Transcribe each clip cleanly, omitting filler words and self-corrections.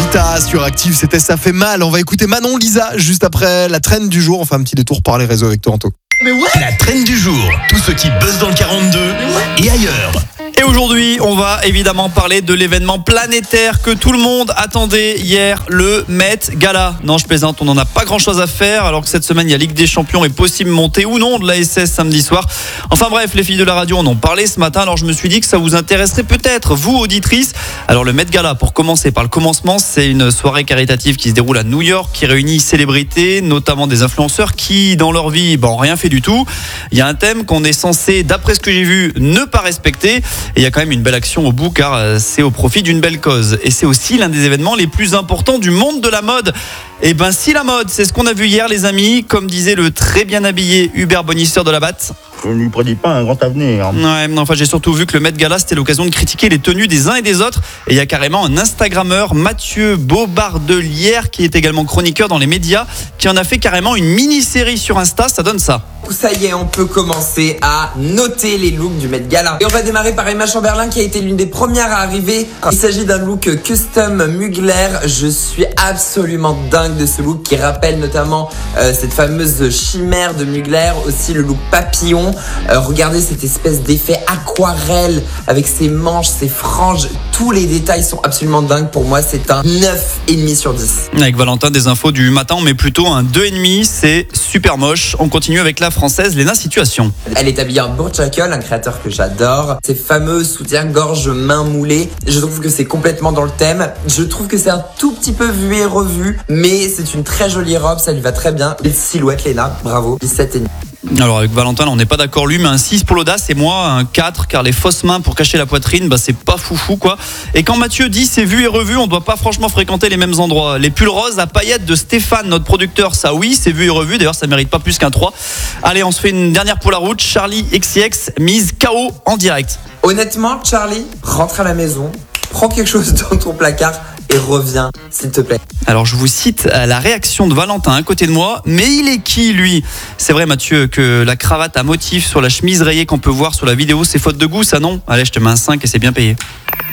Lolita sur Active, c'était Ça fait mal. On va écouter Manon Lisa juste après la traîne du jour. On fait un petit détour par les réseaux avec toi, Anto. La traîne du jour, tout ce qui buzz dans le 42 et ailleurs. Et aujourd'hui, on va évidemment parler de l'événement planétaire que tout le monde attendait hier, le Met Gala. Non, je plaisante, on n'en a pas grand-chose à faire, alors que cette semaine, il y a Ligue des Champions et possible montée ou non de l'ASS samedi soir. Enfin bref, les filles de la radio en ont parlé ce matin, alors je me suis dit que ça vous intéresserait peut-être, vous auditrices. Alors le Met Gala, pour commencer par le commencement, c'est une soirée caritative qui se déroule à New York, qui réunit célébrités, notamment des influenceurs qui, dans leur vie, ont rien fait du tout. Il y a un thème qu'on est censé, d'après ce que j'ai vu, ne pas respecter. Et il y a quand même une belle action au bout car c'est au profit d'une belle cause. Et c'est aussi l'un des événements les plus importants du monde de la mode. Et ben si la mode, c'est ce qu'on a vu hier les amis, comme disait le très bien habillé Hubert Bonisseur de la Batte. Je ne lui prédis pas un grand avenir. Ouais, mais enfin j'ai surtout vu que le Met Gala c'était l'occasion de critiquer les tenues des uns et des autres. Et il y a carrément un Instagrammeur, Mathieu Beaubardelière, qui est également chroniqueur dans les médias, qui en a fait carrément une mini-série sur Insta, ça donne ça. Ça y est, on peut commencer à noter les looks du Met Gala. Et on va démarrer par Emma Chamberlain qui a été l'une des premières à arriver. Il s'agit d'un look custom Mugler. Je suis absolument dingue de ce look qui rappelle notamment cette fameuse chimère de Mugler. Aussi le look papillon. Regardez cette espèce d'effet aquarelle avec ses manches, ses franges. Tous les détails sont absolument dingues. Pour moi, c'est un 9,5 sur 10. Avec Valentin, des infos du matin, mais plutôt un 2,5. C'est super moche. On continue avec la française Léna Situation. Elle est habillée en Burjakel, un créateur que j'adore. Ces fameux soutiens-gorge main moulée. Je trouve que c'est complètement dans le thème. Je trouve que c'est un tout petit peu vu et revu, mais c'est une très jolie robe, ça lui va très bien. Les silhouettes, Léna, bravo. 17,5. Alors avec Valentin, on n'est pas d'accord lui, mais un 6 pour l'audace et moi un 4 car les fausses mains pour cacher la poitrine, c'est pas foufou quoi. Et quand Mathieu dit c'est vu et revu, on doit pas franchement fréquenter les mêmes endroits. Les pulls roses à paillettes de Stéphane, notre producteur, ça oui, c'est vu et revu, d'ailleurs ça mérite pas plus qu'un 3. Allez, on se fait une dernière pour la route. Charlie XCX mise KO en direct. Honnêtement, Charlie, rentre à la maison, prends quelque chose dans ton placard et reviens, s'il te plaît. Alors je vous cite la réaction de Valentin à côté de moi, mais il est qui lui ? C'est vrai Mathieu que la cravate à motif sur la chemise rayée qu'on peut voir sur la vidéo, c'est faute de goût ça non ? Allez, je te mets un 5 et c'est bien payé.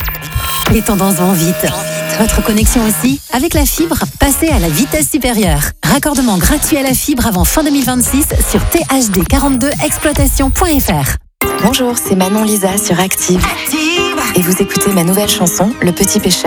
Les tendances vont vite. Votre connexion aussi ? Avec la fibre, passez à la vitesse supérieure. Raccordement gratuit à la fibre avant fin 2026 sur thd42exploitation.fr. Bonjour, c'est Manon Lisa sur Active. Et vous écoutez ma nouvelle chanson, Le Petit Pêcheur.